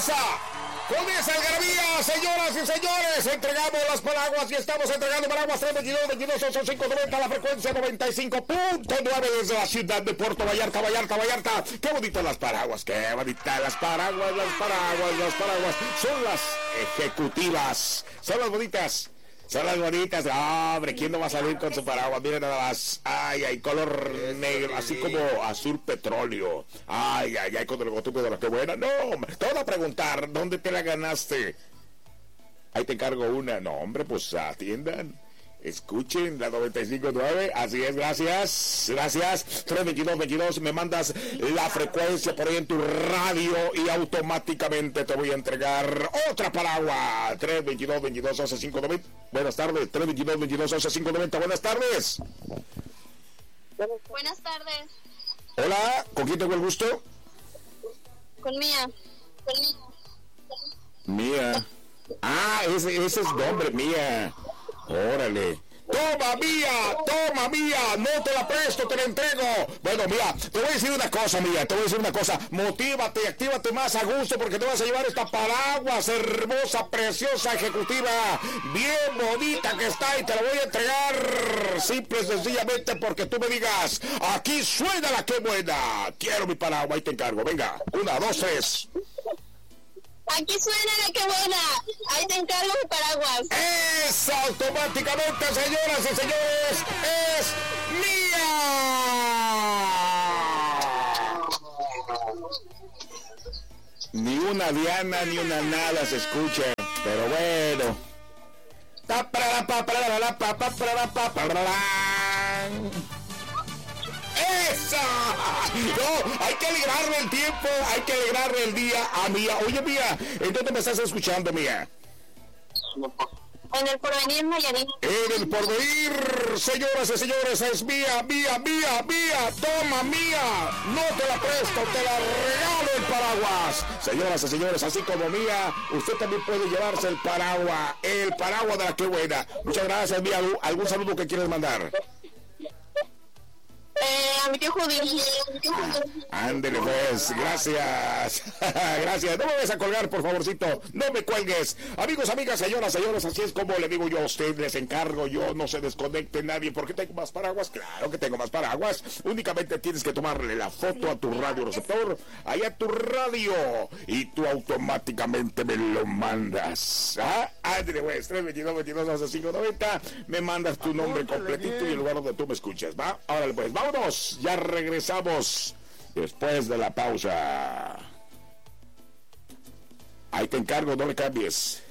Con esa algarabía, señoras y señores, entregamos las paraguas y estamos entregando paraguas 322-22-8590, la frecuencia 95.9 desde la ciudad de Puerto Vallarta. Qué bonitas las paraguas, qué bonitas las paraguas. Son las ejecutivas, son las bonitas. Son las bonitas. Hombre, ¿quién no va a salir con su paraguas? Miren nada más. Ay, color negro, así como azul petróleo. Ay, con el logotipo de la que buena. No, te voy a preguntar, ¿dónde te la ganaste? Ahí te encargo una. No, hombre, pues atiendan. Escuchen la 95.9, así es, gracias. 322-22, me mandas la frecuencia por ahí en tu radio y automáticamente te voy a entregar otra paraguas. 322-22-11-590. Buenas tardes, 322-22-11-590. Buenas tardes. Buenas tardes. Hola, ¿con quién tengo el gusto? Con Mía. Mía. Ese es nombre, Mía. Órale. Toma mía, no te la presto, te la entrego. Bueno, mira, te voy a decir una cosa, motívate y actívate más a gusto porque te vas a llevar esta paraguas hermosa, preciosa, ejecutiva, bien bonita que está y te la voy a entregar simple y sencillamente porque tú me digas, aquí suena la que buena. Quiero mi paraguas, ahí te encargo, venga, 1, 2, 3. Aquí suena la que buena. Ahí te encargo mi paraguas. Es automáticamente, señoras y señores, es mía. Ni una Diana ni una nada se escucha, pero bueno. ¡Esa! No, hay que alegrarle el tiempo, hay que alegrarle el día a Mía. Oye, Mía, ¿en dónde me estás escuchando, Mía? En el Porvenir, Nayarit. En el Porvenir, señoras y señores, es Mía. Toma, Mía. No te la presto, te la regalo el paraguas. Señoras y señores, así como Mía, usted también puede llevarse el paraguas de la que buena. Muchas gracias, Mía. ¿Algún saludo que quieres mandar? A mi tío Judy. Ándele pues, gracias. Gracias, no me vayas a colgar, por favorcito, no me cuelgues. Amigos, amigas, señoras, señores, así es como le digo yo a usted, les encargo yo, no se desconecte nadie, porque tengo más paraguas, claro que tengo más paraguas. Únicamente tienes que tomarle la foto a tu radio receptor, ahí a tu radio, y tú automáticamente me lo mandas. Ándele pues, 322-22-590, me mandas tu nombre completito y el lugar donde tú me escuchas, ¿va? Órale pues, vámonos, ya regresamos después de la pausa. Ahí te encargo, no le cambies.